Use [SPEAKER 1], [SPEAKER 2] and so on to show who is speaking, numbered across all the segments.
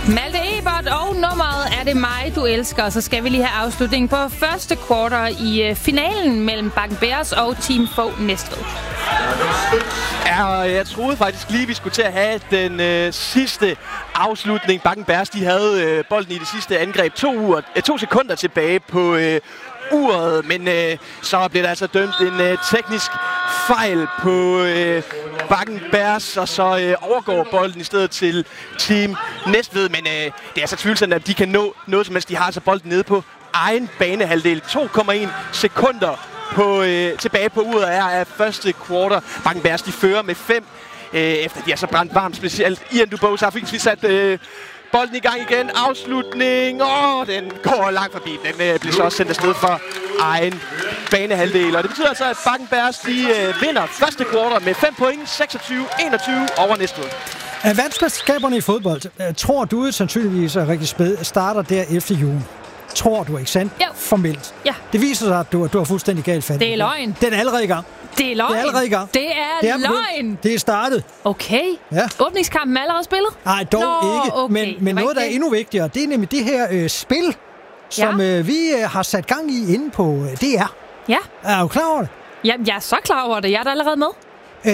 [SPEAKER 1] Malte Ebert, og nummeret Er det mig, du elsker. Og så skal vi lige have afslutning på første quarter i finalen mellem Bakken Bears og Team Fog Næstved.
[SPEAKER 2] Ja, jeg troede faktisk lige, vi skulle til at have den sidste afslutning. Bakken Bears, de havde bolden i det sidste angreb 2 sekunder tilbage på uret, men så blev der altså dømt en teknisk fejl på Bakken Bears, og så overgår bolden i stedet til Team Næstved, men det er så tvivlsomt, at de kan nå noget som helst. De har altså bolden nede på egen banehalvdel. 2,1 sekunder tilbage på uret af første quarter. Bakken Bears, de fører med 5, efter de er så brændt varmt, specielt Ian Dubose har fik sat bolden i gang igen. Afslutning. Den går langt forbi. Den bliver så også sendt afsted for egen banehalvdel. Og det betyder altså, at Bakken Bears, de vinder første quarter med 5 point. 26-21 over Næstved.
[SPEAKER 3] Verdensmesterskaberne i fodbold, tror du sandsynligvis, at rigtig spæd starter der efter juni? Tror du, ikke sandt?
[SPEAKER 1] Jo.
[SPEAKER 3] Formelt.
[SPEAKER 1] Ja.
[SPEAKER 3] Det viser sig, at du har fuldstændig galt fat.
[SPEAKER 1] Det er løgn.
[SPEAKER 3] Den er allerede i gang.
[SPEAKER 1] Det er løgn.
[SPEAKER 3] Det er allerede i gang.
[SPEAKER 1] Det er løgn.
[SPEAKER 3] Det er startet.
[SPEAKER 1] Okay.
[SPEAKER 3] Ja.
[SPEAKER 1] Åbningskampen er allerede spillet?
[SPEAKER 3] Nej, dog ikke.
[SPEAKER 1] Okay.
[SPEAKER 3] Men noget, der er endnu vigtigere, det er nemlig det her spil, som vi har sat gang i inde på DR.
[SPEAKER 1] Ja.
[SPEAKER 3] Er du klar over det?
[SPEAKER 1] Ja, jeg er så klar over det. Jeg er der allerede med.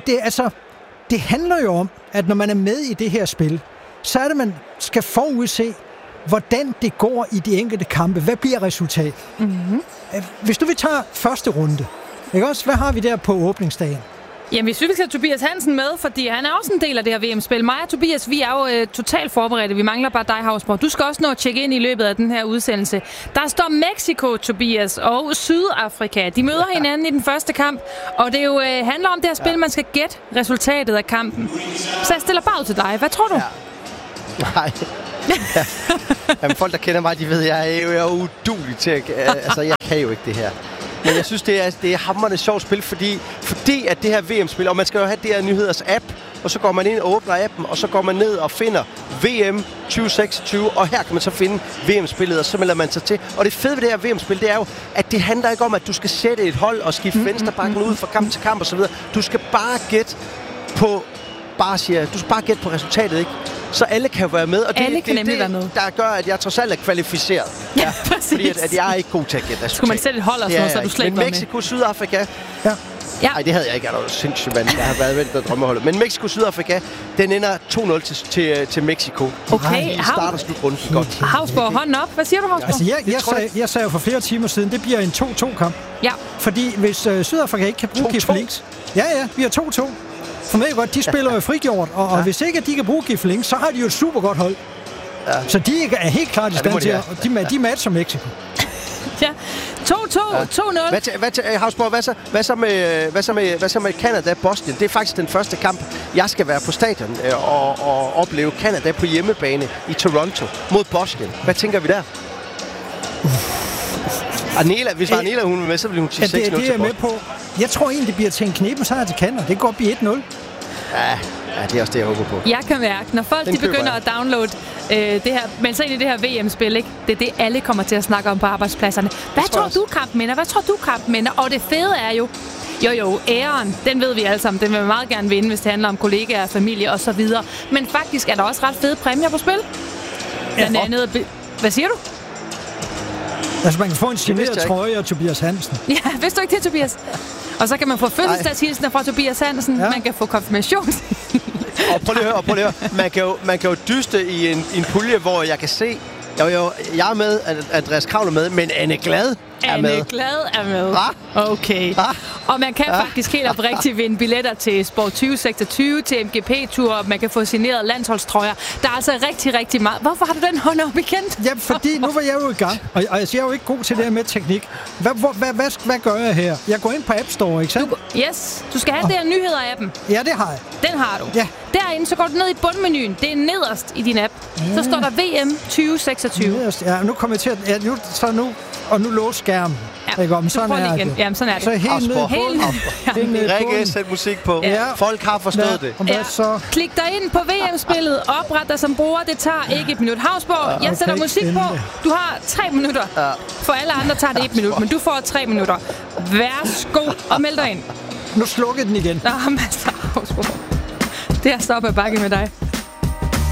[SPEAKER 3] Det handler jo om, at når man er med i det her spil, så er det, man skal forudse, hvordan det går i de enkelte kampe. Hvad bliver resultatet? Mm-hmm. Hvis du vil tage første runde, ikke også? Hvad har vi der på åbningsdagen?
[SPEAKER 1] Jamen, hvis vi skal have Tobias Hansen med, fordi han er også en del af det her VM-spil. Mig og Tobias, vi er jo totalt forberedte. Vi mangler bare dig, Havsborg. Du skal også nå at tjekke ind i løbet af den her udsendelse. Der står Mexico, Tobias, og Sydafrika. De møder hinanden i den første kamp, og det jo handler om det her spil, man skal gætte resultatet af kampen. Så jeg stiller bare ud til dig. Hvad tror du?
[SPEAKER 4] Ja. Nej. Ja. Jamen, folk, der kender mig, de ved, jeg er uduelig til at... Altså, jeg kan jo ikke det her. Men jeg synes, det er hamrende sjovt spil, fordi at det her VM-spil, og man skal jo have det her nyheders app, og så går man ind og åbner appen, og så går man ned og finder VM 2026, og her kan man så finde VM-spillet, og så melder man sig til. Og det fede ved det her VM-spil, det er jo, at det handler ikke om, at du skal sætte et hold og skifte venstrebacken ud fra kamp til kamp og så videre. Du skal bare gætte på resultatet, ikke? Så alle kan jo være med, og det er det, der gør, at jeg trods alt er kvalificeret.
[SPEAKER 1] Ja, præcis.
[SPEAKER 4] Fordi at jeg er ikke god til at gætte.
[SPEAKER 1] Skulle man sætte et hold og sådan noget, så du slet ikke var med.
[SPEAKER 4] Men Mexico, Sydafrika... Ja. Nej, det havde jeg ikke. Jeg er jo sindssygt vand. Jeg har været vendt af drømmeholdet. Men Mexico, Sydafrika, den ender 2-0 til Mexico.
[SPEAKER 1] Okay.
[SPEAKER 4] Vi starter slutrunden godt.
[SPEAKER 1] Havsborg, hånden op. Hvad siger du, Havsborg?
[SPEAKER 3] Altså, jeg sagde jo for flere timer siden, det bliver en 2-2-kamp.
[SPEAKER 1] Ja.
[SPEAKER 3] Fordi hvis Sydafrika ikke kan bruge Giflinks... Ja, vi har 2-2. For mig godt, de spiller jo frigjort, og hvis ikke at de kan bruge Giflinks, så har de jo et super godt hold. Ja. Så de er helt klart i stand til at... De matcher Mexico.
[SPEAKER 1] Ja. 2-0.
[SPEAKER 4] Havsborg, hvad så med Canada Bosnien? Det er faktisk den første kamp, jeg skal være på stadion og opleve Canada på hjemmebane i Toronto mod Bosnien. Hvad tænker vi der? Hvis Arnela hun er med, så vil hun sige 6-0 til Bosnien. Det er med på.
[SPEAKER 3] Jeg tror egentlig, det bliver til en knepen sejr til Canada. Det går op i 1-0.
[SPEAKER 4] Ja, det er også det, jeg håber på.
[SPEAKER 1] Jeg kan mærke, når folk de begynder at downloade det her, men så ind i det her VM-spil, ikke? Det er det, alle kommer til at snakke om på arbejdspladserne. Hvad tror du, kampen minder? Hvad tror du, kampen minder? Og det fede er jo, æren, den ved vi alle sammen. Den vil vi meget gerne vinde, hvis det handler om kollegaer, familie og så videre. Men faktisk er der også ret fede præmier på spil. Blandt andet, hvad siger du?
[SPEAKER 3] Altså, man kan få en signeret trøje af Tobias Hansen.
[SPEAKER 1] Ja, vidste du ikke det, Tobias? Og så kan man få fødselsdagshilsener fra Tobias Hansen. Ja. Man kan få konfirmation.
[SPEAKER 4] Og prøv lige at høre. Man kan jo dyste i en pulje, hvor jeg kan se... Jeg er med, Andreas Kravl er med, men Anne Glad er med.
[SPEAKER 1] Anne Glad er med. Okay. Og man kan faktisk helt oprigtigt vinde billetter til Sport 2026, til MGP-tur, man kan få signeret landsholdstrøjer. Der er altså rigtig, rigtig meget. Hvorfor har du den hånd op igen?
[SPEAKER 3] Ja, fordi nu var jeg jo i gang, og jeg er jo ikke god til det her med teknik. Hvad gør jeg her? Jeg går ind på App Store, ikke sandt?
[SPEAKER 1] Du skal have det her nyheder-appen.
[SPEAKER 3] Ja, det har jeg.
[SPEAKER 1] Den har du.
[SPEAKER 3] Ja.
[SPEAKER 1] Derinde, så går du ned i bundmenuen. Det er nederst i din app. Ja. Så står der VM 2026.
[SPEAKER 3] Nederst. Ja, nu kommer jeg til at... nu lås skærmen.
[SPEAKER 1] Ja,
[SPEAKER 3] ikke om, sådan er det.
[SPEAKER 1] Jamen, sådan er det.
[SPEAKER 3] Så helt ned.
[SPEAKER 4] Rikke, sæt musik på. Ja. Folk har forstået det.
[SPEAKER 3] Ja. Så?
[SPEAKER 1] Klik dig ind på VM-spillet. Opret dig som bruger. Det tager ikke et minut. Havsborg, jeg sætter musik på. Du har 3 minutter. Ja. For alle andre tager det 1 minut, men du får 3 minutter. Værsgo og meld dig ind.
[SPEAKER 3] Nu slukker den igen.
[SPEAKER 1] Havsborg. Det er stoppet bakke med dig.